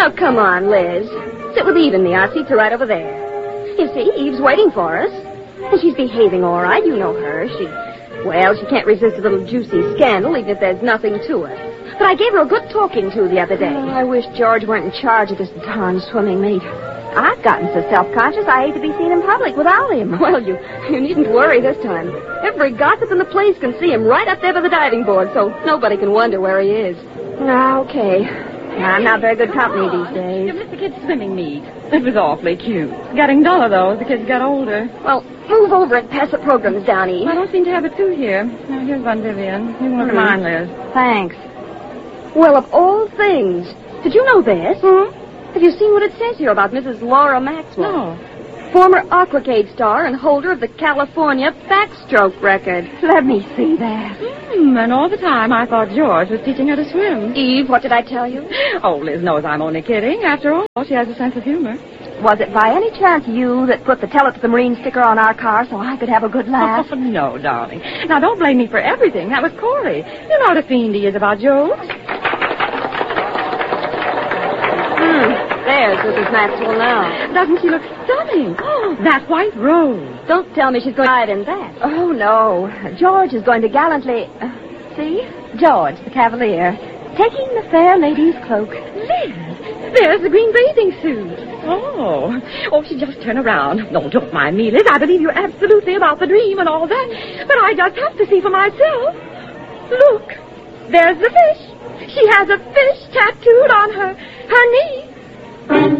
Oh, come on, Liz. Sit with Eve and me. Our seats are right over there. You see, Eve's waiting for us. And she's behaving all right. You know her. She can't resist a little juicy scandal, even if there's nothing to it. But I gave her a good talking to the other day. Oh, I wish George weren't in charge of this darn swimming meet. I've gotten so self-conscious I hate to be seen in public without him. Well, you needn't worry this time. Every gossip in the place can see him right up there by the diving board, so nobody can wonder where he is. Okay. I'm not very good company these days. You missed the kids' swimming meet. It was awfully cute. Getting duller, though, as the kids got older. Well, move over and pass the programs down, Eve. I don't seem to have it, too, here. Now, here's one, Vivian. You want mine, Liz? Thanks. Well, of all things, did you know this? Have you seen what it says here about Mrs. Laura Maxwell? No. Former Aquacade star and holder of the California backstroke record. Let me see that. And all the time I thought George was teaching her to swim. Eve, what did I tell you? Oh, Liz knows I'm only kidding. After all, she has a sense of humor. Was it by any chance you that put the Tell It to the Marine sticker on our car so I could have a good laugh? Oh, no, darling. Now, don't blame me for everything. That was Corey. You know what a fiend he is about jokes. There's Mrs. Maxwell now. Doesn't she look stunning? Oh, that white rose. Don't tell me she's going to hide in that. Oh, no. George is going to gallantly... see? George, the Cavalier, taking the fair lady's cloak. Liz, there's the green bathing suit. Oh, she just turn around. No, don't mind me, Liz. I believe you're absolutely about the dream and all that. But I just have to see for myself. Look, there's the fish. She has a fish tattooed on her knee.